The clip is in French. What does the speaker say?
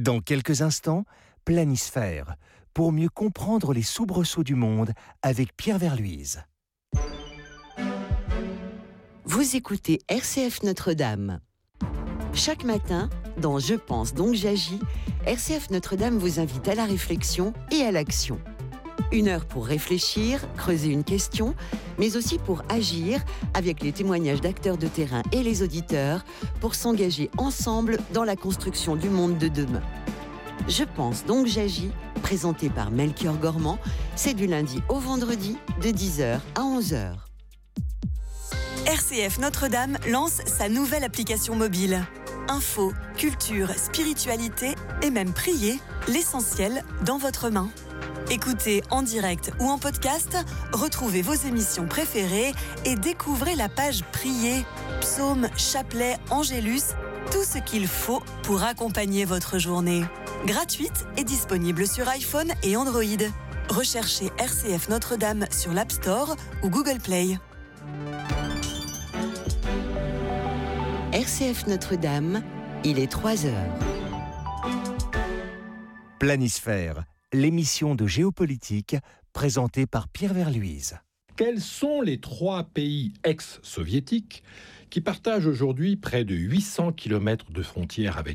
Dans quelques instants, Planisphère, pour mieux comprendre les soubresauts du monde avec Pierre Verluise. Vous écoutez RCF Notre-Dame. Chaque matin, dans Je pense donc j'agis, RCF Notre-Dame vous invite à la réflexion et à l'action. 1 heure pour réfléchir, creuser une question, mais aussi pour agir avec les témoignages d'acteurs de terrain et les auditeurs pour s'engager ensemble dans la construction du monde de demain. Je pense donc j'agis, présenté par Melchior Gormand, c'est du lundi au vendredi de 10h à 11h. RCF Notre-Dame lance sa nouvelle application mobile. Info, culture, spiritualité et même prier, l'essentiel dans votre main. Écoutez en direct ou en podcast, retrouvez vos émissions préférées et découvrez la page Prier, psaumes, chapelets, angélus, tout ce qu'il faut pour accompagner votre journée. Gratuite et disponible sur iPhone et Android. Recherchez RCF Notre-Dame sur l'App Store ou Google Play. RCF Notre-Dame, il est 3h. Planisphère, l'émission de géopolitique présentée par Pierre Verluise. Quels sont les 3 pays ex-soviétiques qui partagent aujourd'hui près de 800 km de frontières avec la Russie ?